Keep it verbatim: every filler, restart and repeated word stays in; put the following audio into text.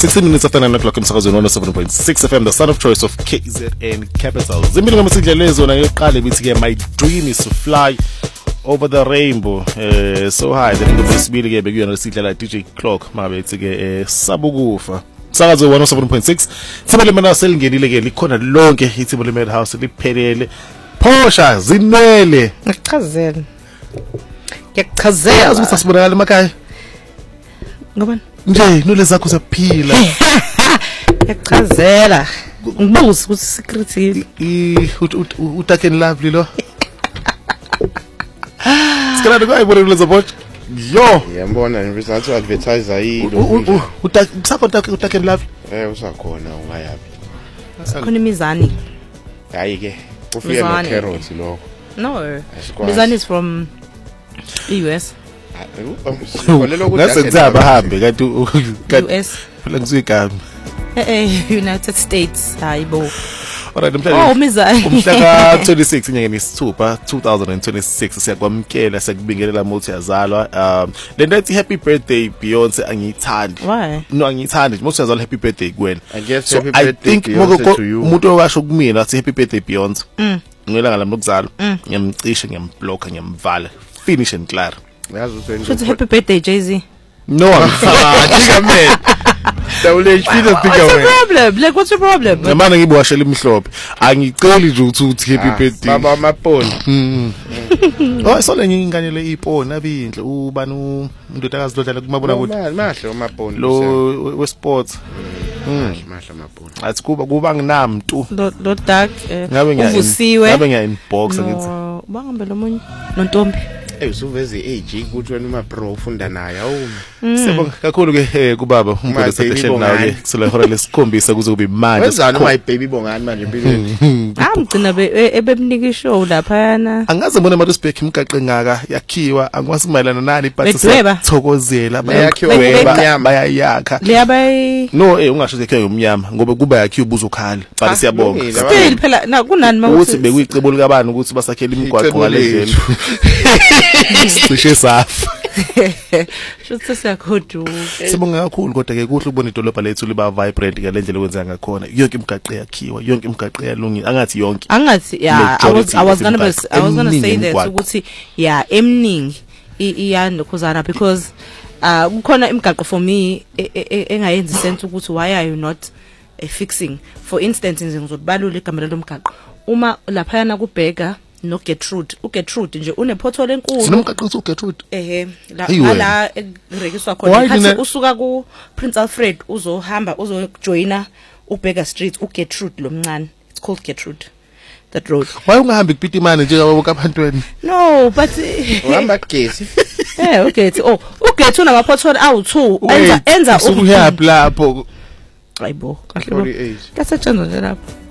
sixteen minutes after nine o'clock emsakazweni one oh seven point six F M, the son of choice of K Z N Capital. Zimbili ngamesidla lezo na yoqala bithi ke my dream is to fly over the rainbow. Uh, so high then ngobesibili ke bekuyona sidla la D J Clock mabethi ke sabukufa. Sakazo one oh seven point six Thibele Mad House lingenile ke likhona lonke iThibele Mad House liphelele. Phosha zinwele. Ngiyachazela. Ngiyachazela ukuthi asibonakala emakhaya. Ngobani? Nje nole zakho zaphila. Ngiyachazela. Ngibonga ukuthi secret i utaken lovely lo. Sikala ngayibona kulezo bot. Yo, ngiyambona ngibisathi advertiser yini. Usakhona utaken lovely. Eh usakhona ungayabi. Khona imizani. Hayi ke. Ufike no carrots lo. No. Mizani is from U S. Ngasenza abahambe kanti U S phela ngizigama. Eh eh United States hayibo. Alright, oh Mizani umhla ka twenty-six enyangeni yesithupha twenty twenty-six siyakwamkela sikubingelela mothi yazalwa. Um le nto ethi happy birthday Beyonce angiyithandi. Why? No angiyithandi mothi yazalwa happy birthday kuwena. I guess so happy I birthday think Beyonce to you. umuntu owasho kumina athi happy birthday Beyonce. Mm. Ngelanga lami lokuzalwa ngiyamcisha ngiyamblock ngiyamvala finish and clear. Yazi usenze. Should happy birthday Jay-Z. No, I'm Think man. Dawule feel think What's the away. problem? Like what's the problem? Ngamana ngibuwashela imhlophe. Angiceli nje ukuthi uthi happy birthday. Baba amaponi. Oh, isona ingane le iponi abindle ubani umndodakazi lodlala kumabona kuthi. Mahle amaponi. Lo we sports. Mm. Mahle amaponi. Athi kuba kuba nginamntu. Lo lo dark uvusiwe. Ngabe ngiya inbox ngithi. Bangambe lo munye nontombi. Eh usuveze age ukuthi wena uma pro ufunda naye awumi. Sibonga kakhulu ke kubaba umgodi session nawe ke kusela ihora lesikhombisa kuze kube manje. Wenzani my baby bongani manje empilweni? Ah mgcina ebemnika ishow lapha yana. Angaze mbone manje sibheke imigaqo engaka yakhiwa angwazi mayelana nani but sithokozela bayakhiwa bayayakha. Le abayi No eh ungasho yakhiwa yomnyama ngoba kuba yakhiwa ubuzokhala but siyabonga. Still phela na kunani mawuthi ukuthi bekuyicebo likabani ukuthi basakhele imigwaqo ngalendlela. Cishe safa. Shothi siyakhoduka. Sibonga kakhulu kodwa ke kuhle ukubona idolobha lethu liba vibrant ngalendlela okwenza ngakhona. Yonke imigaqo yakhiwa, yonke imigaqo yalungile. Angathi yonke. Angathi yeah, I was I was going to I was going to say that ukuthi yeah, emningi iyanokhuzana because uh kukhona imigaqo for me engayenzi sense ukuthi why are you not uh, fixing. For instance nje ngizobalula igama lomgaqo. Uma lapha yana kubheka no Gertrude uGertrude nje une pothole enkulu sinomqaqisi uGertrude ehe la la ngirekiswa khona ikhathi usuka ku Prince Alfred uzohamba uzojoina uBega Street uGertrude lomncane it's called Gertrude that road. Why ungahambi kuPitimane nje yabo kabantweni? No but uhamba kugesi eh okay oh uGertrude nama pothole awu two enza enza ukuhamba lapho hayibo kahle bo kasetshenza nje lapho